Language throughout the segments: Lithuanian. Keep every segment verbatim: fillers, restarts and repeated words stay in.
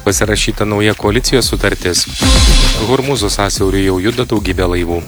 Pasirašyta nauja koalicijos sutartis. Hormūzo sąsiauriu jau juda daugybė laivų.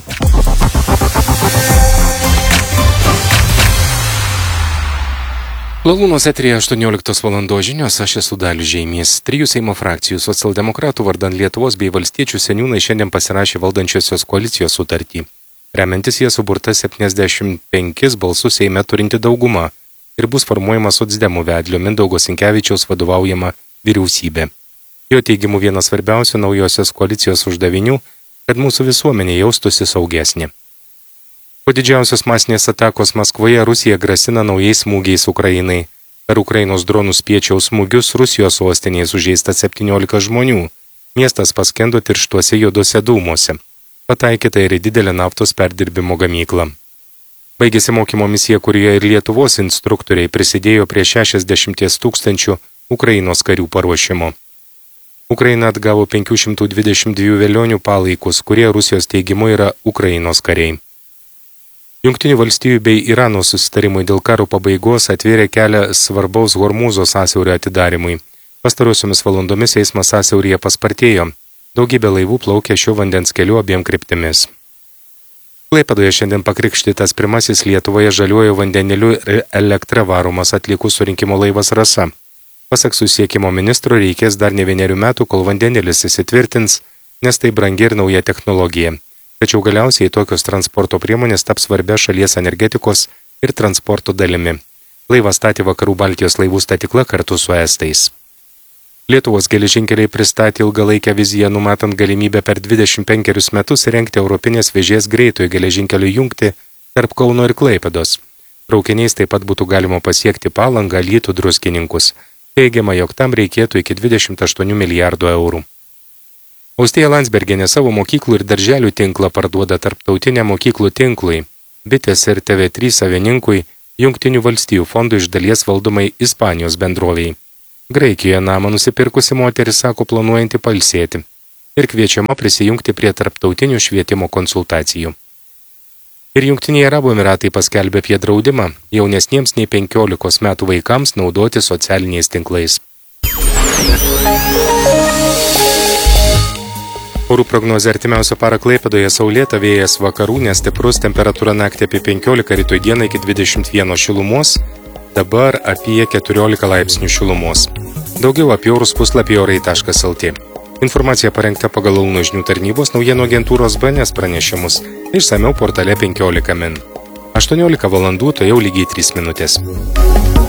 Lalūnos eteryje aštuonioliktos valandos žinios, aš esu Dalius Žeimys. Trijų Seimo frakcijų socialdemokratų vardan Lietuvos bei valstiečių seniūnai šiandien pasirašė valdančiosios koalicijos sutartį. Remiantis jie suburta septyniasdešimt penkis balsus Seime turinti dauguma ir bus formuojama socdemų vedlio Mindaugo Sinkevičiaus vadovaujama vyriausybė. Jo teigimu vienas svarbiausių naujosios koalicijos uždavinių, kad mūsų visuomenė jaustųsi saugesnė. Po didžiausios masinės atakos Maskvoje Rusija grasina naujais smūgiais Ukrainai. Per Ukrainos dronų spiečiaus smūgius Rusijos sostinėje sužeista septyniolika žmonių. Miestas paskendo tirštuose juodose dūmuose. Pataikyta ir į didelę naftos perdirbimo gamyklą. Baigėsi mokymo misija, kurioje ir Lietuvos instruktoriai prisidėjo prie šešiasdešimties tūkstančių Ukrainos karių paruošimo. Ukraina atgavo penkių šimtų dvidešimt dviejų velionių palaikus, kurie Rusijos teigimu yra Ukrainos kariai. Jungtinių valstijų bei Irano susitarimai dėl karo pabaigos atvėrė kelią svarbaus Hormūzo sąsiaurio atidarimui. Pastarosiomis valandomis eismas sąsiauryje paspartėjo. Daugybė laivų plaukė šiuo vandens keliu abiem kryptimis. Klaipėdoje šiandien pakrikštytas pirmasis Lietuvoje žaliuoju vandeniliu ir elektra varomas atliekų surinkimo laivas Rasa. Pasak susisiekimo ministro, reikės dar ne vienerių metų, kol vandenilis įsitvirtins, nes tai brangi ir nauja technologija. Tačiau galiausiai tokios transporto priemonės taps svarbia šalies energetikos ir transporto dalimi. Laivą statė Vakarų Baltijos laivų statykla kartu su estais. Lietuvos geležinkeliai pristatė ilgalaikę viziją, numatant galimybę per dvidešimt penkerius metus rengti Europinės vėžės greitojo geležinkelio jungtį tarp Kauno ir Klaipėdos. Traukiniais taip pat būtų galima pasiekti Palangą, Alytų, Druskininkus. Teigiama, jog tam reikėtų iki dvidešimt aštuonių milijardų eurų. Austėja Landsbergienė savo mokyklų ir darželių tinklą parduoda tarptautiniam mokyklų tinklui, Bitės ir T V trys savininkui, Jungtinių valstijų fondų iš dalies valdomai Ispanijos bendroviai. Graikijoje namą nusipirkusi moteris sako planuojanti pailsėti ir kviečiama prisijungti prie tarptautinių švietimo konsultacijų. Ir Jungtiniai Arabų Emiratai paskelbė apie draudimą jaunesniems nei penkiolikos metų vaikams naudoti socialiniais tinklais. Orų prognozė artimiausio parą Klaipėdoje saulėta, vėjas vakarų, nestiprus, temperatūra naktį apie penkiolika, rytoj dieną iki dvidešimt vienos šilumos, dabar apie keturiolika laipsnių šilumos. Daugiau apie orus puslapį orai taškas lt. Informacija parengta pagal Lalūno žinių tarnybos naujienų agentūros B N S pranešimus, išsamiau portale penkiolika min. aštuoniolika valandų, tai jau lygiai trys minutės.